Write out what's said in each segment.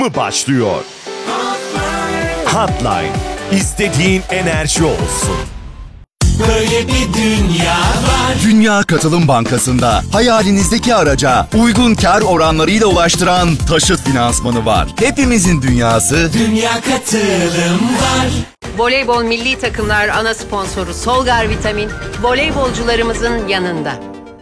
mı başlıyor? Hotline. İstediğin enerji olsun. Böyle bir dünya var. Dünya Katılım Bankası'nda hayalinizdeki araca uygun kar oranlarıyla ulaştıran taşıt finansmanı var. Hepimizin dünyası Dünya Katılım var. Voleybol milli takımlar ana sponsoru Solgar Vitamin, voleybolcularımızın yanında.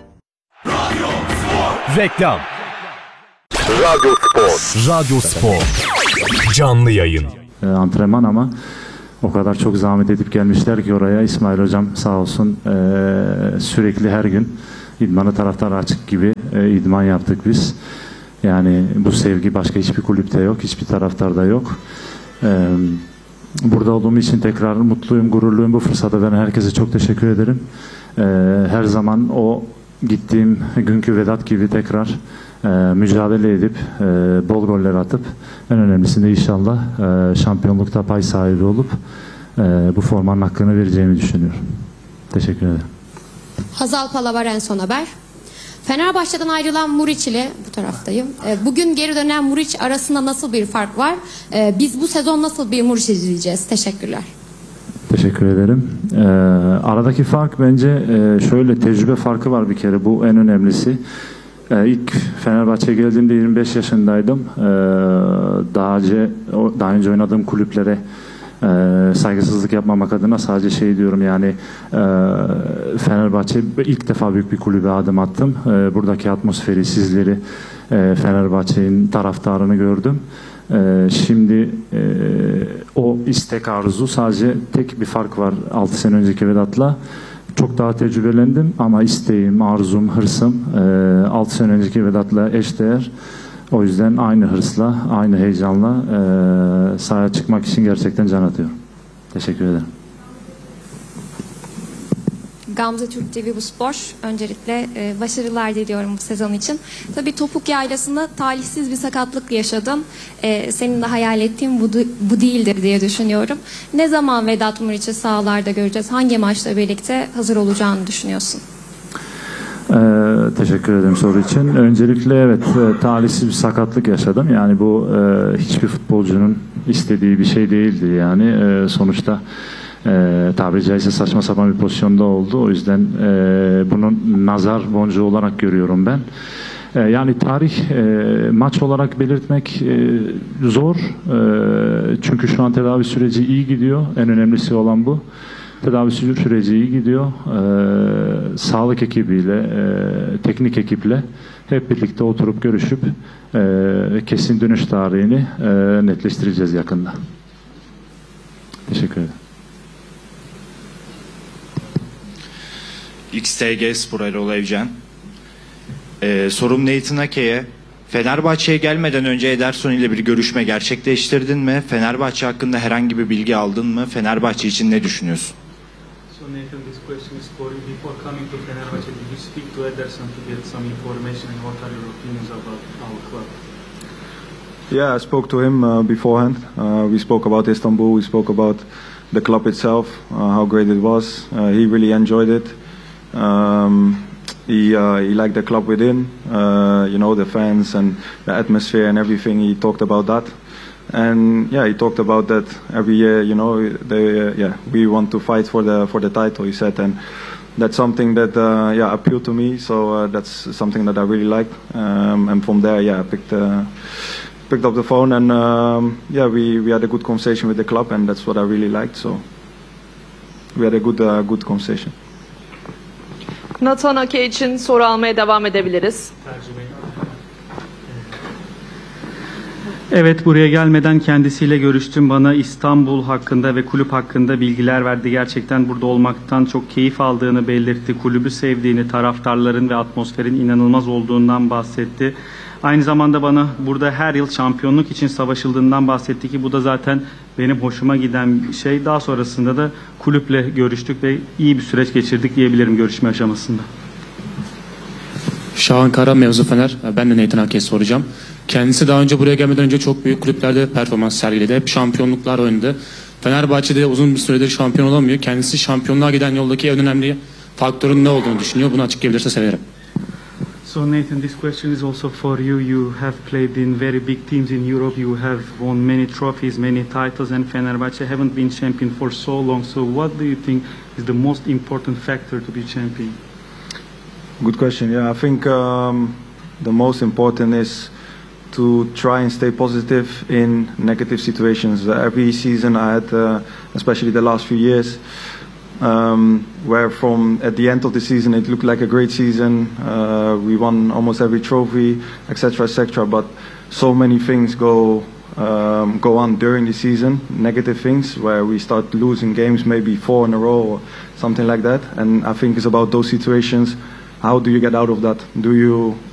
Reklam. Radyo Spor. Radyo Spor. Canlı yayın. Antrenman ama o kadar çok zahmet edip gelmişler ki oraya. İsmail Hocam sağ olsun sürekli her gün idmanı taraftara açık gibi idman yaptık biz. Yani bu sevgi başka hiçbir kulüpte yok, hiçbir taraftarda yok. Burada olduğum için tekrar mutluyum, gururluyum. Bu fırsatı veren herkese çok teşekkür ederim. Her zaman o gittiğim günkü Vedat gibi tekrar mücadele edip bol goller atıp en önemlisi de inşallah şampiyonlukta pay sahibi olup bu formanın hakkını vereceğimi düşünüyorum. Teşekkür ederim. Hazal Palavar en son haber. Fenerbahçe'den ayrılan Muriç ile bu taraftayım. Bugün geri dönen Muriç arasında nasıl bir fark var? Biz bu sezon nasıl bir Muriç izleyeceğiz? Teşekkürler. Teşekkür ederim. Aradaki fark bence şöyle tecrübe farkı var bir kere. Bu en önemlisi. İlk Fenerbahçe'ye geldiğimde 25 yaşındaydım. Daha önce oynadığım kulüplere saygısızlık yapmamak adına sadece şey diyorum yani Fenerbahçe ilk defa büyük bir kulübe adım attım. Buradaki atmosferi, sizleri, Fenerbahçe'nin taraftarını gördüm. Şimdi o istek arzu sadece tek bir fark var 6 sene önceki Vedat'la. Çok daha tecrübelendim ama isteğim, arzum, hırsım 6 sene önceki Vedat'la eşdeğer. O yüzden aynı hırsla, aynı heyecanla sahaya çıkmak için gerçekten can atıyorum. Teşekkür ederim. Gamze Türk TV Bu Spor. Öncelikle başarılar diliyorum bu sezon için. Tabii topuk yaylasında talihsiz bir sakatlık yaşadın. Senin de hayal ettiğin bu değildir diye düşünüyorum. Ne zaman Vedat Muriç'i sahalarda göreceğiz? Hangi maçla birlikte hazır olacağını düşünüyorsun? Teşekkür ederim soru için. Öncelikle evet talihsiz bir sakatlık yaşadım. Yani bu hiçbir futbolcunun istediği bir şey değildi yani. Sonuçta tabiri caizse saçma sapan bir pozisyonda oldu. O yüzden bunun nazar boncuğu olarak görüyorum ben. Yani tarih maç olarak belirtmek zor. Çünkü şu an tedavi süreci iyi gidiyor. En önemlisi olan bu. Tedavi süreci iyi gidiyor. Sağlık ekibiyle, teknik ekiple hep birlikte oturup görüşüp kesin dönüş tarihini netleştireceğiz yakında. Teşekkür ederim. XTG Spor Erol Evcen. Sorum Nathan Ake'ye. Fenerbahçe'ye gelmeden önce Ederson ile bir görüşme gerçekleştirdin mi? Fenerbahçe hakkında herhangi bir bilgi aldın mı? Fenerbahçe için ne düşünüyorsun? So Nathan, this question is for you. Before coming to Fenerbahçe, did you speak to Ederson to get some information and what are your opinions about our club? Yeah, I spoke to him beforehand. We spoke about Istanbul, we spoke about the club itself, how great it was. He really enjoyed it. He liked the club within, the fans and the atmosphere and everything. He talked about that. And yeah, he talked about that every year. We want to fight for the title. He said, and that's something that appealed to me. So that's something that I really liked. And from there, I picked up the phone and we had a good conversation with the club, and that's what I really liked. So we had a good conversation. Nathan Ake için soru almaya devam edebiliriz. Evet, buraya gelmeden kendisiyle görüştüm. Bana İstanbul hakkında ve kulüp hakkında bilgiler verdi. Gerçekten burada olmaktan çok keyif aldığını belirtti. Kulübü sevdiğini, taraftarların ve atmosferin inanılmaz olduğundan bahsetti. Aynı zamanda bana burada her yıl şampiyonluk için savaşıldığından bahsetti ki bu da zaten benim hoşuma giden bir şey. Daha sonrasında da kulüple görüştük ve iyi bir süreç geçirdik diyebilirim görüşme aşamasında. Şahan Kara, mevzu Fener. Ben de Nathan Ake'ye soracağım. Kendisi daha önce buraya gelmeden önce çok büyük kulüplerde performans sergiledi. Hep şampiyonluklar oynadı. Fenerbahçe'de uzun bir süredir şampiyon olamıyor. Kendisi şampiyonluğa giden yoldaki en önemli faktörün ne olduğunu düşünüyor. Bunu açıklayabilirse sevinirim. So Nathan, this question is also for you. You have played in very big teams in Europe. You have won many trophies, many titles, and Fenerbahçe haven't been champion for so long. So what do you think is the most important factor to be champion? Good question. Yeah, I think the most important is to try and stay positive in negative situations. Every season I had, especially the last few years, where from at the end of the season it looked like a great season. We won almost every trophy, etc., etc. But so many things go on during the season, negative things, where we start losing games, maybe 4 in a row or something like that. And I think it's about those situations. How do you get out of that? Do you